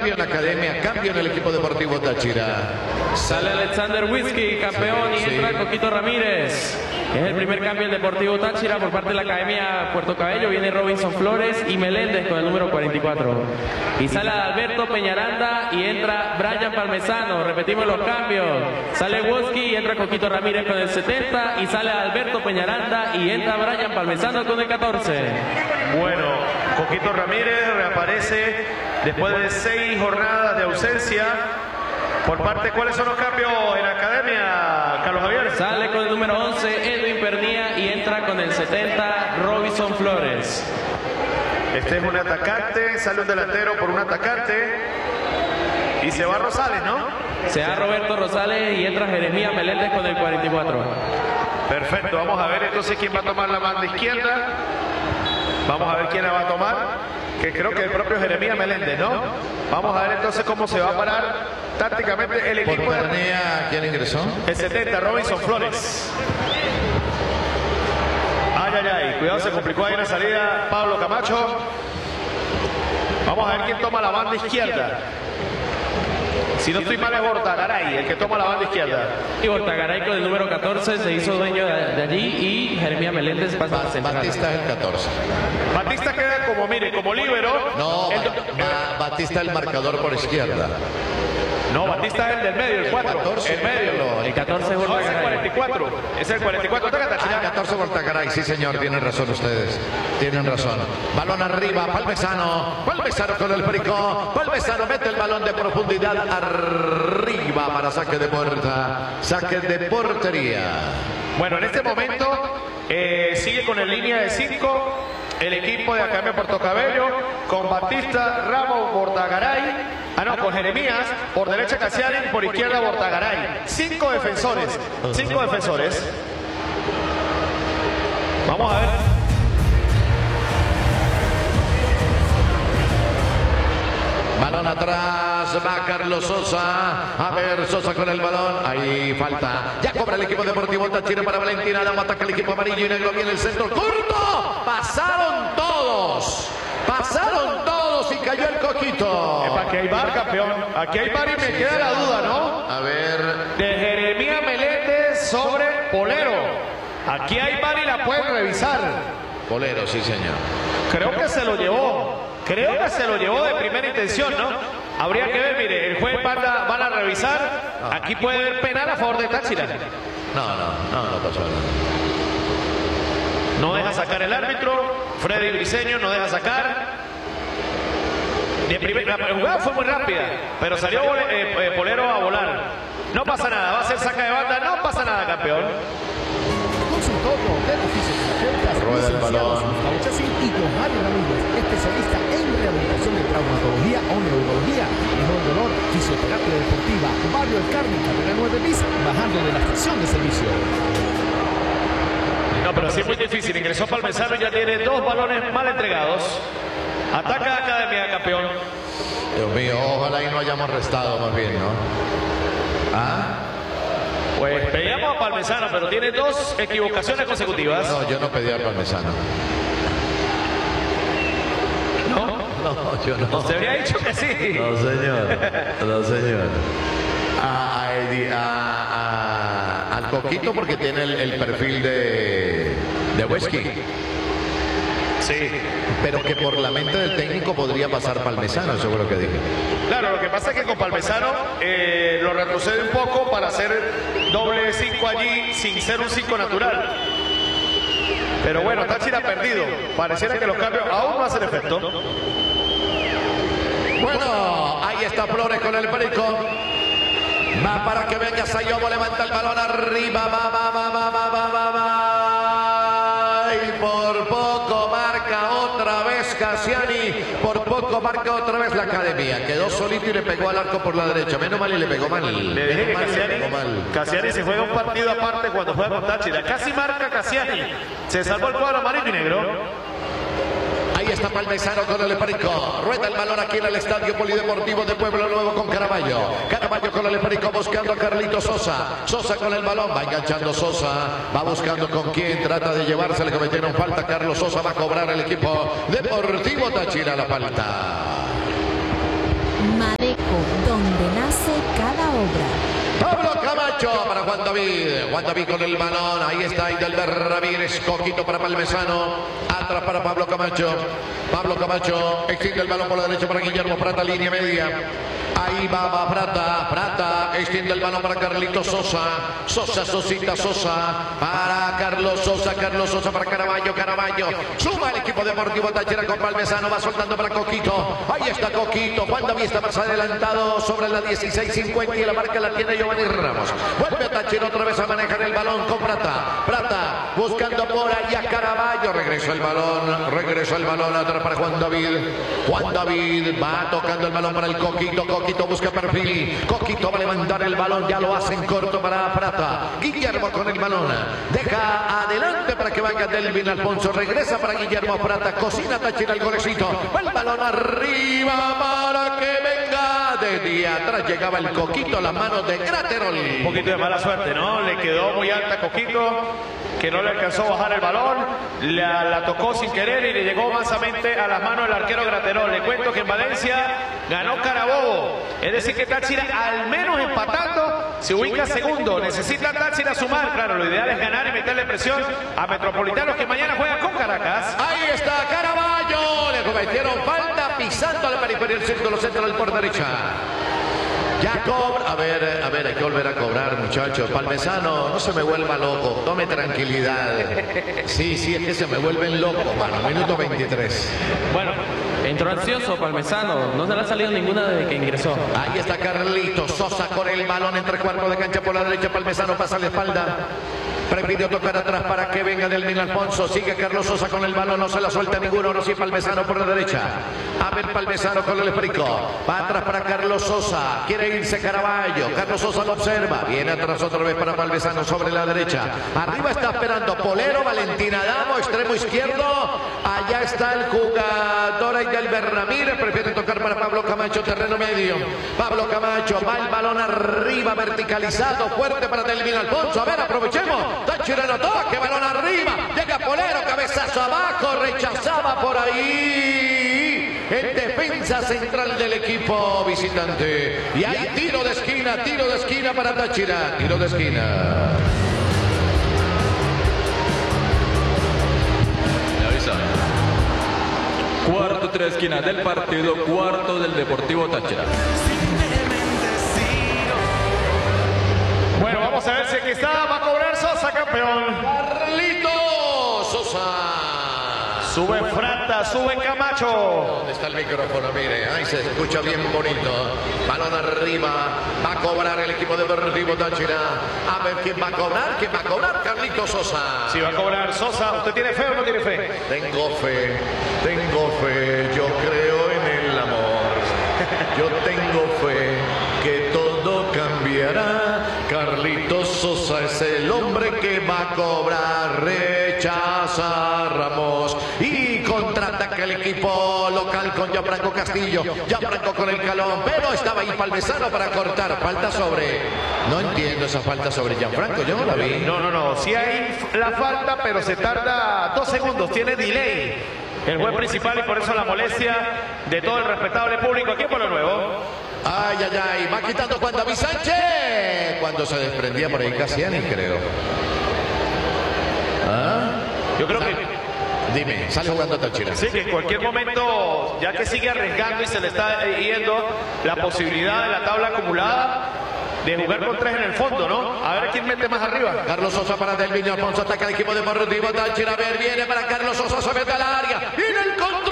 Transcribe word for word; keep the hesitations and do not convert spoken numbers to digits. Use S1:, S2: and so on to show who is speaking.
S1: Cambio en la academia, cambio en el equipo deportivo Táchira.
S2: Sale Alexander Whisky, campeón, y
S1: Sí.
S2: entra Coquito Ramírez. Es el primer cambio en Deportivo Táchira por parte de la Academia Puerto Cabello. Viene Robinson Flores y Meléndez con el número cuarenta y cuatro. Y sale Alberto Peñaranda y entra Brian Parmesano. Repetimos los cambios. Sale Whisky y entra Coquito Ramírez con el setenta. Y sale Alberto Peñaranda y entra Brian Parmesano con el catorce.
S3: Bueno, Coquito Ramírez reaparece después de seis jornadas de ausencia. Por parte, ¿cuáles son los cambios en la academia, Carlos Javier?
S2: Sale con el número once Edwin Pernía y entra con el setenta Robinson Flores.
S3: Este es un atacante, sale un delantero por un atacante. Y se va Rosales, ¿no?
S2: Se da Roberto Rosales y entra Jeremías Meléndez con el cuarenta y cuatro.
S3: Perfecto, vamos a ver entonces quién va a tomar la banda izquierda. Vamos a ver quién la va a tomar, que creo que el propio Jeremías Meléndez, ¿no? Vamos a ver entonces cómo se va a parar tácticamente el
S1: Por
S3: equipo de...
S1: Pernía, ¿quién ingresó?
S3: El setenta, Robinson Flores. Ay, ay, ay, cuidado, se complicó ahí en la salida Pablo Camacho. Vamos a ver quién toma la banda izquierda. Si no estoy mal es Bortagaray, el que toma la banda izquierda.
S2: Y Bortagaray con el número catorce se hizo dueño de, de allí y Jeremías Meléndez pasa a central.
S1: Batista es el catorce.
S3: Batista queda como, mire, como líbero.
S1: No,
S3: El-
S1: Ba- Batista el marcador por izquierda.
S3: No, Batista es el del medio, el cuatro.
S1: catorce,
S3: El medio.
S2: El catorce es
S3: No, es el
S2: Bortagaray.
S3: cuarenta y cuatro. Es el cuarenta y cuatro. Toca
S1: Ah,
S3: Táchira.
S1: catorce Bortagaray, sí señor, tienen razón ustedes. Tienen razón. Balón arriba, Palmesano. Palmesano con el perico. Palmesano mete el balón de profundidad arriba para saque de puerta. Saque de portería.
S3: Bueno, en este momento eh, sigue con el línea de cinco el equipo de Academia Puerto Cabello con Batista, Ramos, Bortagaray. Ah, no, con Jeremías, por derecha Casiani, por izquierda Bortagaray. Cinco defensores, cinco defensores. Vamos a ver.
S1: Balón atrás, va Carlos Sosa. A ver, Sosa con el balón. Ahí falta. Ya cobra el equipo deportivo Táchira para Valentina. Adamo ataca el equipo amarillo y negro. Viene el centro. ¡Corto! Pasaron todos. Pasaron todos y cayó el Coquito.
S3: Aquí hay bar, campeón. Aquí hay bar y me queda la duda, ¿no?
S1: A ver.
S3: De Jeremías Meléndez sobre Polero. Aquí hay bar y la pueden revisar.
S1: Polero, sí señor.
S3: Creo que se lo llevó. Creo que se lo llevó de primera intención, ¿no? Habría que ver, mire, el juez van a, van a revisar. Aquí puede haber penal a favor de Táchira.
S1: No, no, no, no pasó nada.
S3: No deja sacar el árbitro. Freddy Briceño no deja sacar. De primer- la jugada fue muy rápida, pero salió eh, eh, Polero a volar. No pasa nada, va a ser saca de banda. No pasa nada, campeón.
S4: Consultorio de fisioterapeutas
S1: Rueda el
S4: licenciados
S1: balón.
S4: Gustavo Chacín y John Mario Ramírez, especialista en rehabilitación de traumatología o neurología, mejor dolor, fisioterapia deportiva, Barrio El Carmen, carrera nueve bis, bajando de la estación de servicio.
S3: No, pero sí es muy difícil. Ingresó Palmesano y ya tiene dos balones mal entregados. Ataca a Academia, campeón.
S1: Dios mío, ojalá y no hayamos restado más bien, ¿no? ¿Ah?
S3: Pues pedíamos a Palmesano, pero tiene dos equivocaciones consecutivas.
S1: No, yo no pedí al Palmesano.
S3: ¿No?
S1: No, yo no.
S3: Usted había dicho que sí.
S1: No, señor. No, señor. A, a Edi- a- a- al Coquito porque tiene el, el perfil de, de Whisky.
S3: Sí.
S1: Pero que por la mente del técnico podría pasar Palmesano, eso fue lo que dije.
S3: Claro, lo que pasa es que con Palmesano eh, lo retrocede un poco para hacer doble cinco allí sin ser un cinco natural. Pero bueno, Táchira ha perdido. Pareciera que los cambios aún no hacen efecto.
S1: Bueno, ahí está Flores con el perico. Va para que venga Sayomo, levanta el balón arriba, va, va, va, va, va, va, va, va. Y por poco marca otra vez Casiani, por poco marca otra vez la Academia. Quedó solito y le pegó al arco por la derecha. Menos mal y le pegó mal.
S3: Le dije que
S1: Menos mal y le
S3: Casiani,
S1: pegó mal.
S3: Casiani se juega un partido aparte cuando juega con Táchira. Casi marca Casiani. Se salvó el cuadro amarillo y negro.
S1: Ahí está Palmesano con el perico. Rueda el balón aquí en el Estadio Polideportivo de Pueblo Nuevo con Caraballo. Caraballo con el perico buscando a Carlito Sosa. Sosa con el balón. Va enganchando Sosa. Va buscando con quién. Trata de llevarse. Le cometieron falta. Carlos Sosa va a cobrar el equipo Deportivo Táchira la falta.
S5: Madeco, donde nace cada obra.
S1: Pablo Camacho para Juan David. Juan David con el balón. Ahí está Idelber Ramírez. Coquito para Palmesano. Atrás para Pablo Camacho. Pablo Camacho extiende el balón por la derecha para Guillermo Prata. Línea media. Ahí va, va Prata. Prata extiende el balón para Carlitos Sosa. Sosa, Sosita, Sosa. Para Carlos Sosa. Carlos Sosa para Caraballo. Caraballo. Suma el equipo deportivo Táchira con Palmesano. Va soltando para Coquito. Ahí está Coquito. Juan David está más adelantado sobre la dieciséis cincuenta y la marca la tiene Giovanni Ramos. Vuelve a Táchira otra vez a manejar el balón con Prata. Prata buscando por ahí a Caraballo. Regresó el balón. Regresó el balón atrás para Juan David. Juan David va tocando el balón para el Coquito. Coquito busca perfil. Coquito va a levantar el balón. Ya lo hacen corto para Prata. Guillermo con el balón. Deja adelante para que vaya Delvin Alfonso. Regresa para Guillermo Prata. Cocina Táchira el golecito. Va el balón arriba para que venga. Desde atrás llegaba el Coquito. Las manos de Graterol.
S3: Un poquito de mala suerte, ¿no? Le quedó muy alta Coquito, que no le alcanzó a bajar el balón, la, la tocó sin querer y le llegó mansamente a las manos del arquero Graterol. Le cuento que en Valencia ganó Carabobo, es decir que Táchira al menos empatando se ubica segundo. Necesita Táchira sumar, claro, lo ideal es ganar y meterle presión a Metropolitanos que mañana juega con Caracas.
S1: Ahí está Caraballo, le cometieron falta pisando la periferia del círculo central por derecha. Ya cobra. A ver, a ver, hay que volver a cobrar, muchachos. Palmesano, no se me vuelva loco. Tome tranquilidad. Sí, sí, es que se me vuelven locos, mano. Minuto veintitrés.
S2: Bueno, entró ansioso Palmesano. No se le ha salido ninguna desde que ingresó.
S1: Ahí está Carlitos Sosa con el balón entre cuartos de cancha por la derecha. Palmesano pasa la espalda. Prefirió tocar atrás para que venga Delvin Alfonso. Sigue Carlos Sosa con el balón. No se la suelta ninguno. No, sí, Palmesano por la derecha. A ver, Palmesano con el esférico. Va atrás para Carlos Sosa. Quiere irse Caraballo. Carlos Sosa lo observa. Viene atrás otra vez para Palmesano sobre la derecha. Arriba está esperando Polero. Valentina Adamo, extremo izquierdo. Allá está el jugador Idelber Ramírez. Prefiere tocar para Pablo Camacho, terreno medio. Pablo Camacho. Va el balón arriba, verticalizado. Fuerte para Delvin Alfonso. A ver, aprovechemos. Táchira en ataque, balón arriba, llega Polero, cabezazo abajo, rechazaba por ahí el defensa central del equipo visitante. Y hay tiro de esquina, tiro de esquina para Táchira, tiro de esquina.
S6: Me avisa. Cuarto tiro de esquina del partido, cuarto del Deportivo Táchira.
S3: Bueno, vamos a ver si aquí está, va a cobrar Sosa, campeón.
S1: Carlito Sosa.
S3: Sube Frata, sube Camacho.
S1: ¿Dónde está el micrófono? Mire, ahí se escucha bien bonito. Balón arriba, va a cobrar el equipo de Deportivo Táchira. A ver quién va a cobrar, quién va a cobrar, Carlito Sosa.
S3: Si va a cobrar Sosa, ¿usted tiene fe o no tiene fe?
S1: Tengo fe, tengo fe, yo creo en el amor. Yo tengo fe que todo cambiará. Carlitos Sosa es el hombre que va a cobrar. Rechaza a Ramos y contraataca el equipo local con Gianfranco Castillo. Gianfranco con el calón, pero estaba ahí Palmesano para cortar. Falta sobre... No entiendo esa falta sobre Gianfranco, yo no la vi.
S3: No, no, no, sí hay la falta, pero se tarda dos segundos, tiene delay el juez principal y por eso la molestia de todo el respetable público aquí por lo nuevo.
S1: Ay, ay, ay, va quitando Juan David Sánchez. Cuando se desprendía por ahí Casiani, creo. ¿Ah?
S3: Yo creo que...
S1: Dime, sale jugando Táchira.
S3: Sí, que en cualquier momento, ya que sigue arriesgando y se le está yendo la posibilidad de la tabla acumulada de jugar con tres en el fondo, ¿no? A ver quién mete más arriba.
S1: Carlos Sosa para Delvin Alfonso, ataca el equipo deportivo Táchira. A ver, viene para Carlos Sosa, se mete al área. ¡Viene el control!